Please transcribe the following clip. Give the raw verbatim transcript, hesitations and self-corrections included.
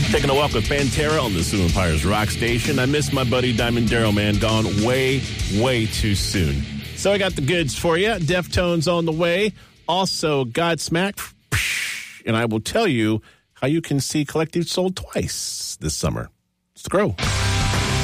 Taking a walk with Pantera on the Sioux Empires Rock Station. I miss my buddy Diamond Daryl, man. Gone way, way too soon. So I got the goods for you. Deftones on the way. Also, Godsmack. And I will tell you how you can see Collective Soul twice this summer. Let's grow.